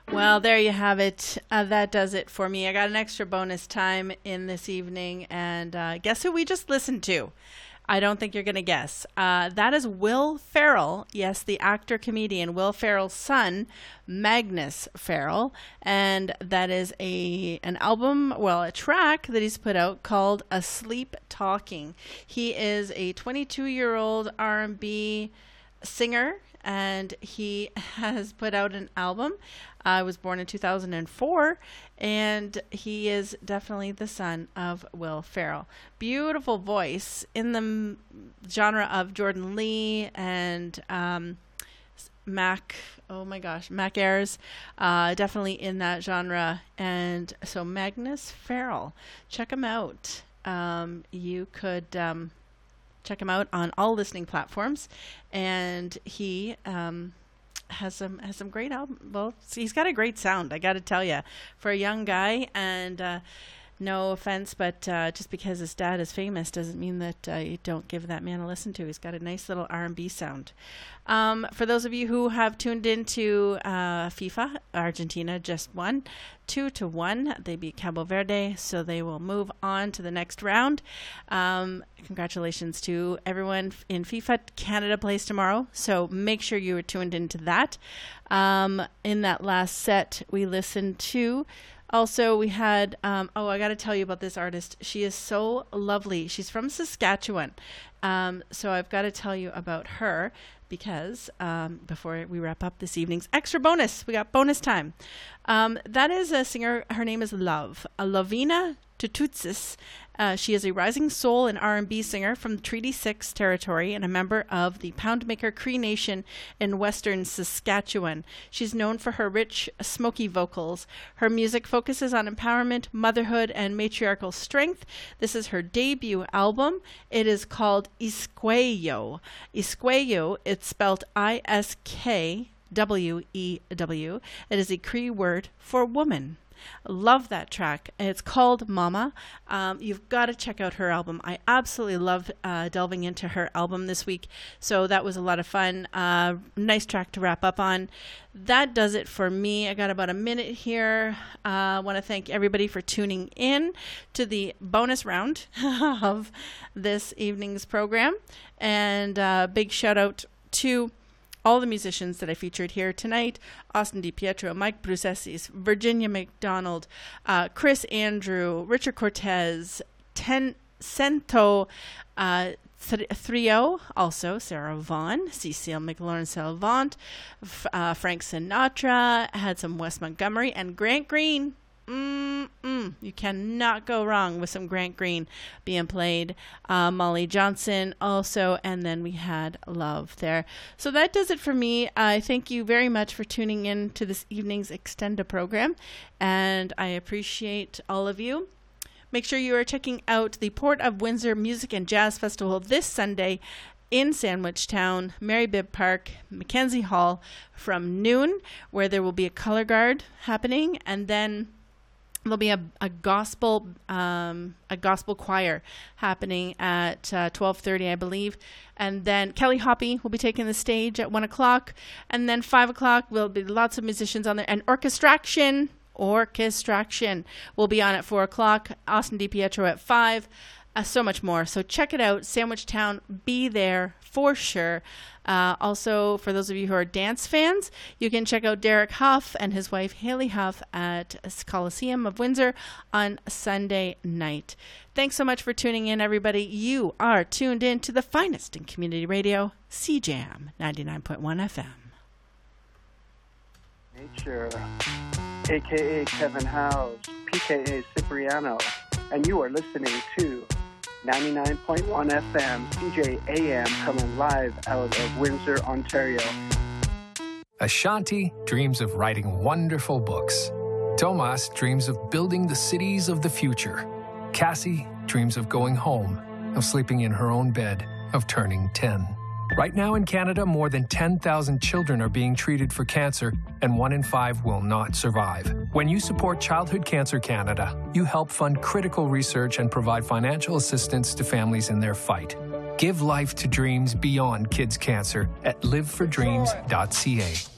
Well, there you have it. That does it for me. I got an extra bonus time in this evening, and guess who we just listened to? I don't think you're going to guess. That is Will Ferrell. Yes, the actor-comedian Will Ferrell's son, Magnus Ferrell. And that is an album, well, a track that he's put out called Asleep Talking. He is a 22-year-old R&B singer, and he has put out an album. I was born in 2004, and he is definitely the son of Will Ferrell. Beautiful voice in the genre of Jordan Lee and Mac Ayres, definitely in that genre. And so Magnus Ferrell, check him out. You could check him out on all listening platforms, and he has some great album. Well, he's got a great sound, I got to tell you, for a young guy. And no offense, but just because his dad is famous doesn't mean that you don't give that man a listen to. He's got a nice little R&B sound. For those of you who have tuned into FIFA, Argentina just won 2-1. They beat Cabo Verde, so they will move on to the next round. Congratulations to everyone in FIFA. Canada plays tomorrow, so make sure you are tuned into that. In that last set, we listened to... Also, we had, I got to tell you about this artist. She is so lovely. She's from Saskatchewan. So I've got to tell you about her because before we wrap up this evening's extra bonus, we got bonus time. That is a singer. Her name is Lavina Tututsis. She is a rising soul and R&B singer from Treaty 6 territory and a member of the Poundmaker Cree Nation in western Saskatchewan. She's known for her rich, smoky vocals. Her music focuses on empowerment, motherhood, and matriarchal strength. This is her debut album. It is called Isqueyo. Isqueyo, it's spelled I-S-K-W-E-W. It is a Cree word for woman. Love that track. It's called Mama. You've got to check out her album. I absolutely love delving into her album this week. So that was a lot of fun. Nice track to wrap up on. That does it for me. I got about a minute here. I want to thank everybody for tuning in to the bonus round of this evening's program. And big shout out to all the musicians that I featured here tonight: Austin DiPietro, Mike Brucessis, Virginia McDonald, Chris Andrew, Richard Cortez, Cento Trio, also Sarah Vaughan, Cecile McLaurin-Salvant, Frank Sinatra, had some Wes Montgomery, and Grant Green. You cannot go wrong with some Grant Green being played. Molly Johnson also, and then we had Love there. So that does it for me. I thank you very much for tuning in to this evening's Extenda program, and I appreciate all of you. Make sure you are checking out the Port of Windsor Music and Jazz Festival this Sunday in Sandwich Town, Mary Bibb Park, Mackenzie Hall from noon, where there will be a color guard happening, and then there'll be a gospel choir happening at 12:30, I believe. And then Kelly Hoppy will be taking the stage at 1 o'clock. And then 5 o'clock, there'll be lots of musicians on there. And Orchestraction will be on at 4 o'clock. Austin DiPietro at 5. So much more. So check it out. Sandwich Town, be there for sure. Also, for those of you who are dance fans, you can check out Derek Huff and his wife Haley Huff at Coliseum of Windsor on Sunday night. Thanks so much for tuning in, everybody. You are tuned in to the finest in community radio, CJAM 99.1 FM. Nature, a.k.a. Kevin Howes, p.k.a. Cipriano, and you are listening to 99.1 FM, CJAM, coming live out of Windsor, Ontario. Ashanti dreams of writing wonderful books. Tomas dreams of building the cities of the future. Cassie dreams of going home, of sleeping in her own bed, of turning 10. Right now in Canada, more than 10,000 children are being treated for cancer, and 1 in 5 will not survive. When you support Childhood Cancer Canada, you help fund critical research and provide financial assistance to families in their fight. Give life to dreams beyond kids' cancer at livefordreams.ca.